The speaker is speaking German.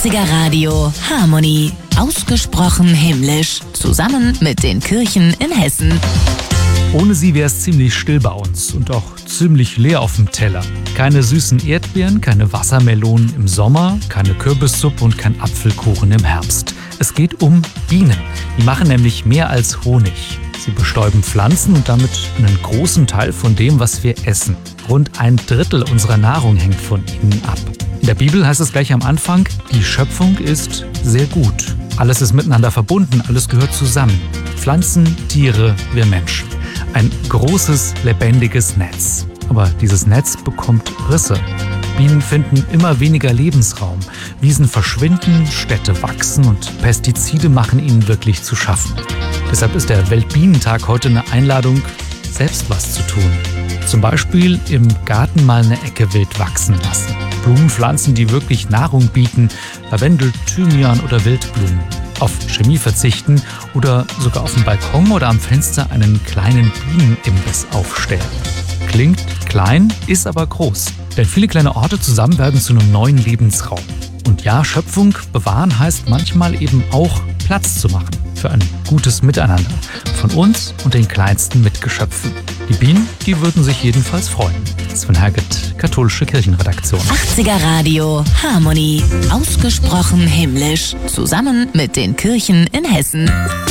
80er Radio Harmonie. Ausgesprochen himmlisch. Zusammen mit den Kirchen in Hessen. Ohne sie wäre es ziemlich still bei uns und auch ziemlich leer auf dem Teller. Keine süßen Erdbeeren, keine Wassermelonen im Sommer, keine Kürbissuppe und kein Apfelkuchen im Herbst. Es geht um Bienen. Die machen nämlich mehr als Honig. Sie bestäuben Pflanzen und damit einen großen Teil von dem, was wir essen. Rund 1/3 unserer Nahrung hängt von ihnen ab. In der Bibel heißt es gleich am Anfang, die Schöpfung ist sehr gut. Alles ist miteinander verbunden, alles gehört zusammen. Pflanzen, Tiere, wir Menschen. Ein großes, lebendiges Netz. Aber dieses Netz bekommt Risse. Bienen finden immer weniger Lebensraum. Wiesen verschwinden, Städte wachsen und Pestizide machen ihnen wirklich zu schaffen. Deshalb ist der Weltbienentag heute eine Einladung, selbst was zu tun. Zum Beispiel im Garten mal eine Ecke wild wachsen lassen. Blumenpflanzen, die wirklich Nahrung bieten, Lavendel, Thymian oder Wildblumen. Auf Chemie verzichten oder sogar auf dem Balkon oder am Fenster einen kleinen Bienenimbiss aufstellen. Klingt klein, ist aber groß. Denn viele kleine Orte zusammen werden zu einem neuen Lebensraum. Und ja, Schöpfung bewahren heißt manchmal eben auch Platz zu machen für ein gutes Miteinander von uns und den kleinsten Mitgeschöpfen. Die Bienen, die würden sich jedenfalls freuen. Sven Herget, Katholische Kirchenredaktion. 80er Radio Harmonie. Ausgesprochen himmlisch. Zusammen mit den Kirchen in Hessen.